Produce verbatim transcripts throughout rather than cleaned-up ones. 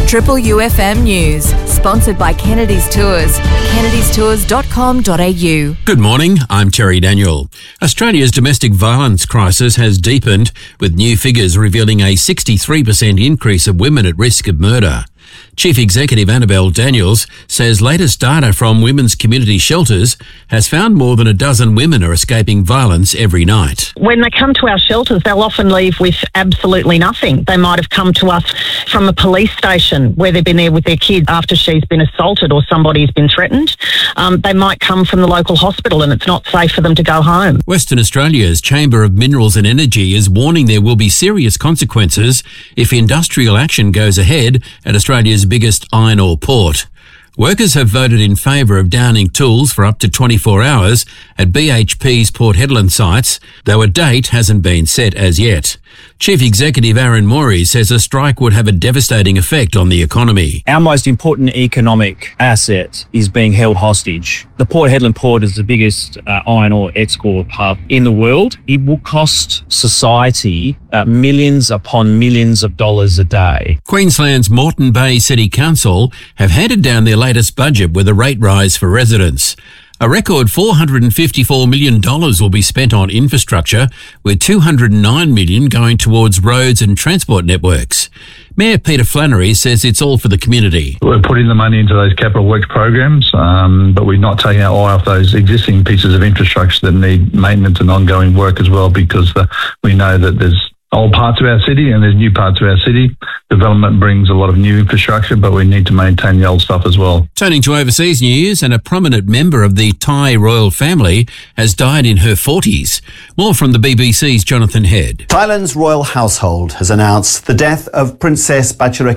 Triple U F M News, sponsored by Kennedy's Tours. kennedys tours dot com dot a u. Good morning, I'm Terry Daniel. Australia's domestic violence crisis has deepened, with new figures revealing a sixty-three percent increase of women at risk of murder. Chief Executive Annabelle Daniels says latest data from women's community shelters has found more than a dozen women are escaping violence every night. When they come to our shelters, they'll often leave with absolutely nothing. They might have come to us from a police station where they've been there with their kids after she's been assaulted or somebody's been threatened. Um, they might come from the local hospital and it's not safe for them to go home. Western Australia's Chamber of Minerals and Energy is warning there will be serious consequences if industrial action goes ahead at Australia's biggest iron ore port. Workers have voted in favour of downing tools for up to twenty-four hours at B H P's Port Hedland sites, though a date hasn't been set as yet. Chief Executive Aaron Morey says a strike would have a devastating effect on the economy. Our most important economic asset is being held hostage. The Port Hedland port is the biggest uh, iron ore export hub in the world. It will cost society uh, millions upon millions of dollars a day. Queensland's Moreton Bay City Council have handed down their latest budget with a rate rise for residents. A record four hundred fifty-four million dollars will be spent on infrastructure, with two hundred nine million dollars going towards roads and transport networks. Mayor Peter Flannery says it's all for the community. We're putting the money into those capital works programs, um, but we're not taking our eye off those existing pieces of infrastructure that need maintenance and ongoing work as well, because uh, we know that there's old parts of our city and there's new parts of our city. Development brings a lot of new infrastructure, but we need to maintain the old stuff as well. Turning to overseas news, and a prominent member of the Thai royal family has died in her forties. More from the B B C's Jonathan Head. Thailand's royal household has announced the death of Princess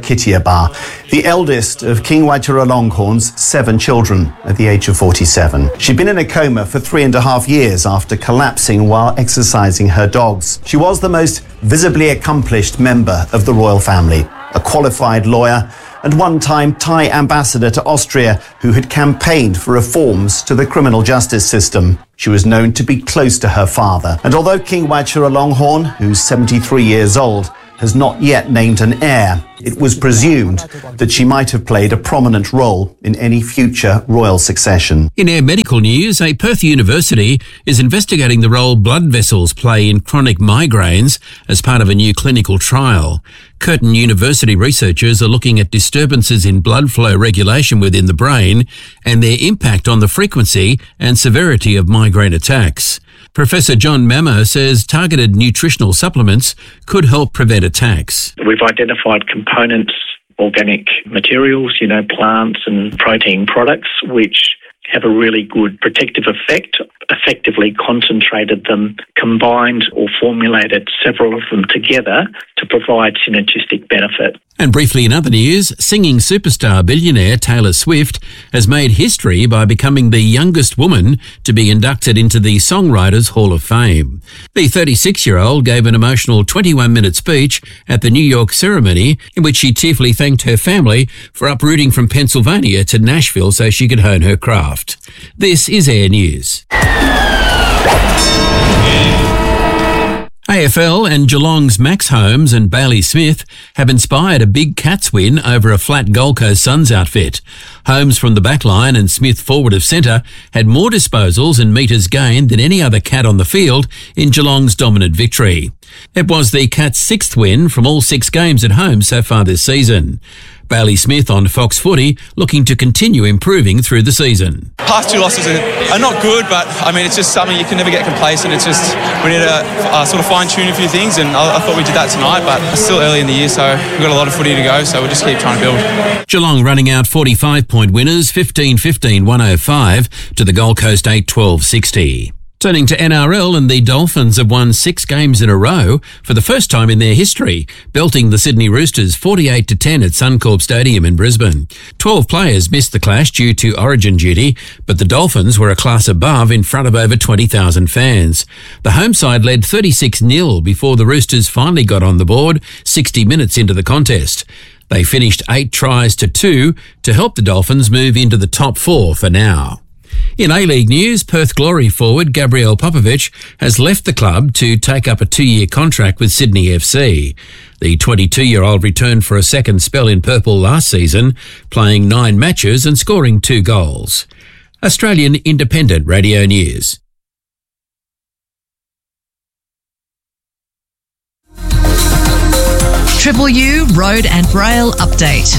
Bachira the eldest of King Vajiralongkorn's seven children, at the age of forty-seven. She'd been in a coma for three and a half years after collapsing while exercising her dogs. She was the most visibly accomplished member of the royal family, a qualified lawyer and one-time Thai ambassador to Austria who had campaigned for reforms to the criminal justice system. She was known to be close to her father. And although King Vajiralongkorn, who's seventy-three years old, has not yet named an heir, it was presumed that she might have played a prominent role in any future royal succession. In Air Medical news, a Perth university is investigating the role blood vessels play in chronic migraines as part of a new clinical trial. Curtin University researchers are looking at disturbances in blood flow regulation within the brain and their impact on the frequency and severity of migraine attacks. Professor John Mammo says targeted nutritional supplements could help prevent attacks. We've identified components, organic materials, you know, plants and protein products, which have a really good protective effect, effectively concentrated them, combined or formulated several of them together to provide synergistic benefit. And briefly in other news, singing superstar billionaire Taylor Swift has made history by becoming the youngest woman to be inducted into the Songwriters Hall of Fame. The thirty-six-year-old gave an emotional twenty-one minute speech at the New York ceremony in which she tearfully thanked her family for uprooting from Pennsylvania to Nashville so she could hone her craft. This is Air News. A F L and Geelong's Max Holmes and Bailey Smith have inspired a big Cats win over a flat Gold Coast Suns outfit. Holmes from the back line and Smith forward of centre had more disposals and metres gained than any other Cat on the field in Geelong's dominant victory. It was the Cats' sixth win from all six games at home so far this season. Bailey Smith on Fox Footy looking to continue improving through the season. Past two losses are, are not good, but I mean, it's just something you can never get complacent. It's just, we need to uh, sort of fine-tune a few things, and I, I thought we did that tonight, but it's still early in the year, so we've got a lot of footy to go, so we'll just keep trying to build. Geelong running out forty-five point winners, fifteen fifteen one oh five to the Gold Coast eight twelve sixty. Turning to N R L, and the Dolphins have won six games in a row for the first time in their history, belting the Sydney Roosters forty-eight to ten at Suncorp Stadium in Brisbane. Twelve players missed the clash due to origin duty, but the Dolphins were a class above in front of over twenty thousand fans. The home side led thirty-six nil before the Roosters finally got on the board sixty minutes into the contest. They finished eight tries to two to help the Dolphins move into the top four for now. In A-League news, Perth Glory forward Gabriel Popovic has left the club to take up a two-year contract with Sydney F C. The twenty-two-year-old returned for a second spell in purple last season, playing nine matches and scoring two goals. Australian Independent Radio News. Triple U Road and Rail Update.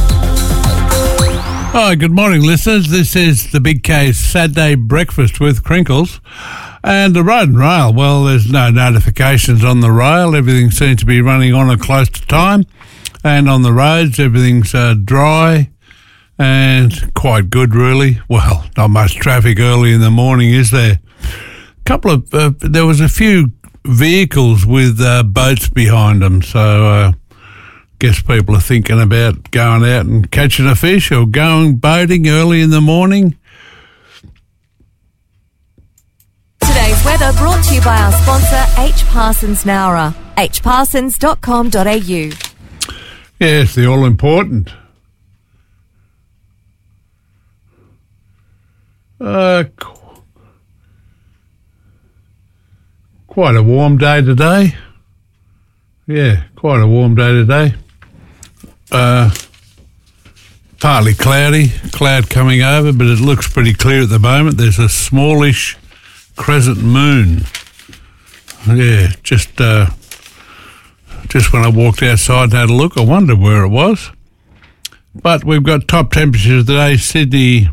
Hi, good morning, listeners. This is the Big K's Saturday Breakfast with Crinkles. And the road and rail, well, there's no notifications on the rail. Everything seems to be running on or close to time. And on the roads, everything's uh, dry and quite good, really. Well, not much traffic early in the morning, is there? A couple of, uh, there was a few vehicles with uh, boats behind them, so uh, guess people are thinking about going out and catching a fish or going boating early in the morning. Today's weather brought to you by our sponsor, H. Parsons Nowra, h parsons dot com dot a u. Yes, the all-important. Uh, qu- quite a warm day today. Yeah, quite a warm day today. Uh, partly cloudy, cloud coming over, but it looks pretty clear at the moment. There's a smallish crescent moon. Yeah, just uh, just when I walked outside and had a look, I wondered where it was. But we've got top temperatures today. Sydney,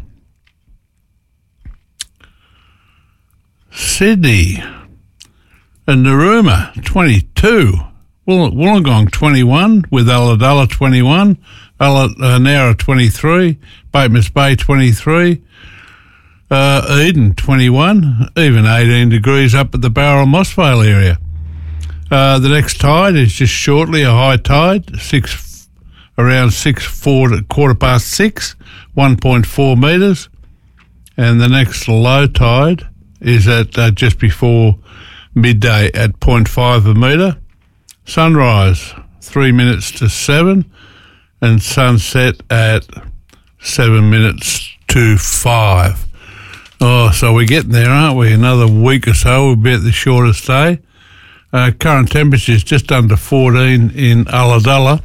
Sydney and Narooma, twenty-two. Woll- Wollongong, twenty-one, with Ulladulla, twenty-one. Ulla- uh, Nowra, twenty-three. Batemans Bay, twenty-three. Uh, Eden, twenty-one, even eighteen degrees up at the Bowral Mossvale area. Uh, the next tide is just shortly a high tide, six around six four quarter past six, one point four metres, and the next low tide is at uh, just before midday at zero point five a metre. Sunrise three minutes to seven, and sunset at seven minutes to five. Oh, so we're getting there, aren't we? Another week or so, we'll be at the shortest day. Uh, current temperature is just under fourteen in Ulladulla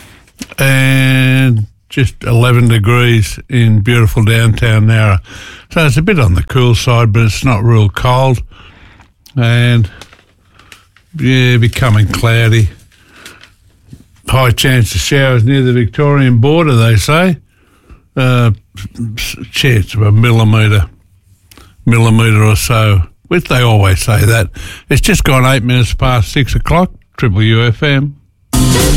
and just eleven degrees in beautiful downtown Nowra. So it's a bit on the cool side, but it's not real cold. And, yeah, becoming cloudy. High chance of showers near the Victorian border, they say. Uh, chance of a millimetre. millimetre or so, which they always say that. It's just gone eight minutes past six o'clock, Triple U F M.